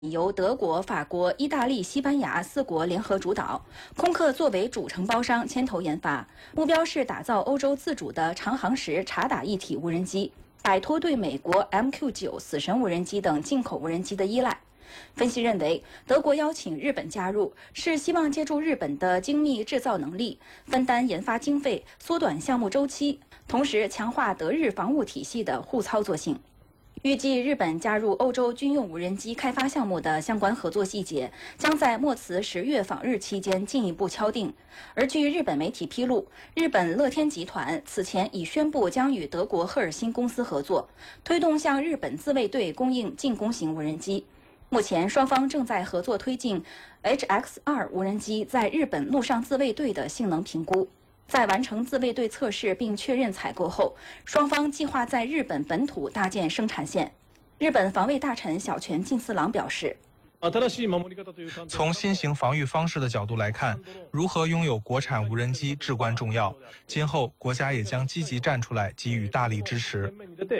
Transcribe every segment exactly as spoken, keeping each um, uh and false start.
由德国、法国、意大利、西班牙四国联合主导，空客作为主承包商牵头研发，目标是打造欧洲自主的长航时察打一体无人机，摆脱对美国 M Q 九 死神无人机等进口无人机的依赖。分析认为，德国邀请日本加入，是希望借助日本的精密制造能力，分担研发经费，缩短项目周期，同时强化德日防务体系的互操作性。预计日本加入欧洲军用无人机开发项目的相关合作细节将在莫茨十月访日期间进一步敲定。而据日本媒体披露，日本乐天集团此前已宣布将与德国赫尔辛公司合作，推动向日本自卫队供应进攻型无人机。目前双方正在合作推进 H X 二 无人机在日本陆上自卫队的性能评估。在完成自卫队测试并确认采购后，双方计划在日本本土搭建生产线。日本防卫大臣小泉进次郎表示， 从新型防御方式的角度来看，如何拥有国产无人机至关重要。今后国家也将积极站出来给予大力支持。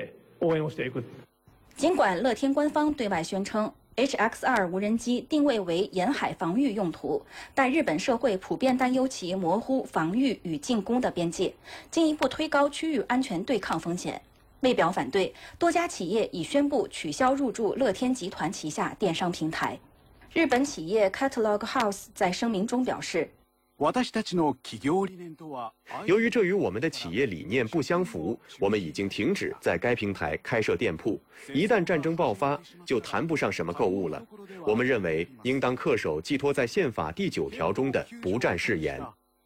尽管乐天官方对外宣称H X 二 无人机定位为沿海防御用途，但日本社会普遍担忧其模糊防御与进攻的边界，进一步推高区域安全对抗风险。为表反对，多家企业已宣布取消入驻乐天集团旗下电商平台。日本企业 Catalog House 在声明中表示， 由于这与我们的企业理念不相符，我们已经停止在该平台开设店铺。一旦战争爆发，就谈不上什么购物了。我们认为，应当恪守寄托在宪法第九条中的不战誓言。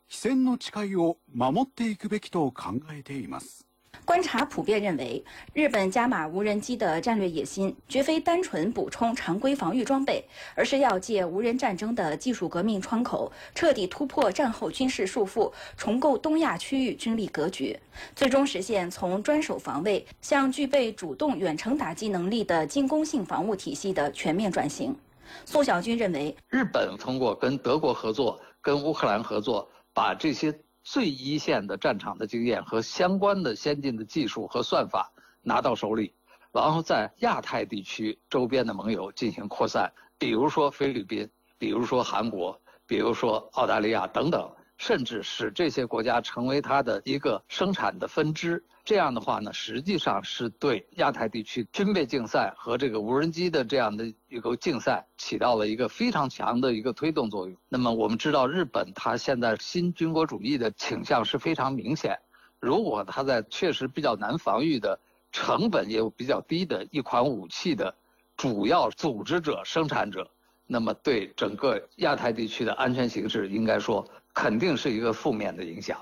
观察普遍认为，日本加码无人机的战略野心绝非单纯补充常规防御装备，而是要借无人战争的技术革命窗口，彻底突破战后军事束缚，重构东亚区域军力格局，最终实现从专守防卫向具备主动远程打击能力的进攻性防务体系的全面转型。宋小军认为， 日本通过跟德国合作、跟乌克兰合作，把这些最一线的战场的经验和相关的先进的技术和算法拿到手里，然后在亚太地区周边的盟友进行扩散，比如说菲律宾，比如说韩国，比如说澳大利亚等等，甚至使这些国家成为它的一个生产的分支。这样的话呢，实际上是对亚太地区军备竞赛和这个无人机的这样的一个竞赛起到了一个非常强的一个推动作用。那么我们知道，日本它现在新军国主义的倾向是非常明显。如果它在确实比较难防御的、成本也有比较低的一款武器的主要组织者、生产者，那么对整个亚太地区的安全形势，应该说肯定是一个负面的影响。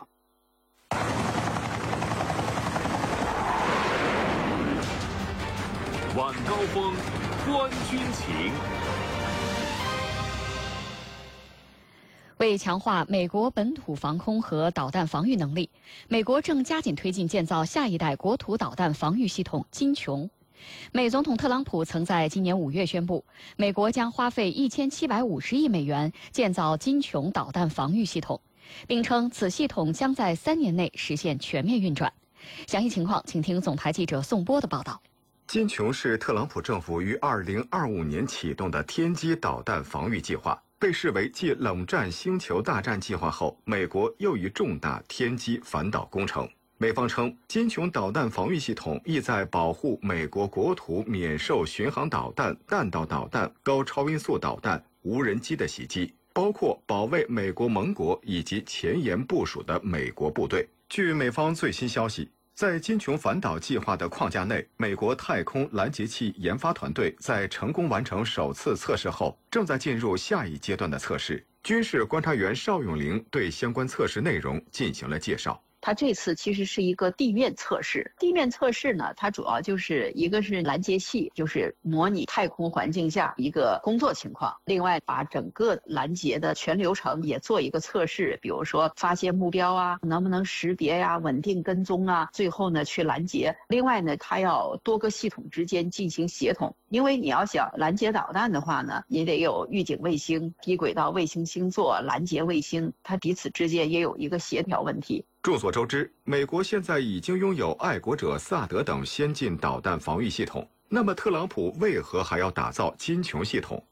晚高峰，观军情。 为强化美国本土防空和导弹防御能力，美国正加紧推进建造下一代国土导弹防御系统“金琼”。美总统特朗普曾在今年五月宣布，美国将花费一千七百五十亿美元建造“金琼”导弹防御系统，并称此系统将在三年内实现全面运转。详细情况，请听总台记者宋波的报道。 金琼是特朗普政府于二零二五年启动的天基导弹防御计划，被视为继冷战星球大战计划后，美国又一重大天基反导工程。美方称，金琼导弹防御系统意在保护美国国土免受巡航导弹、弹道导弹、高超音速导弹、无人机的袭击，包括保卫美国盟国以及前沿部署的美国部队。据美方最新消息，在金琼反导计划的框架内，美国太空拦截器研发团队在成功完成首次测试后，正在进入下一阶段的测试。军事观察员邵永玲对相关测试内容进行了介绍。 它这次其实是一个地面测试，地面测试呢，它主要就是一个是拦截器，就是模拟太空环境下一个工作情况，另外把整个拦截的全流程也做一个测试，比如说发现目标啊，能不能识别呀、啊、稳定跟踪啊，最后呢去拦截。另外呢，它要多个系统之间进行协同，因为你要想拦截导弹的话呢，你得有预警卫星、低轨道卫星星座、拦截卫星，它彼此之间也有一个协调问题。 众所周知，美国现在已经拥有爱国者、萨德等先进导弹防御系统。 那么，特朗普为何还要打造金琼系统？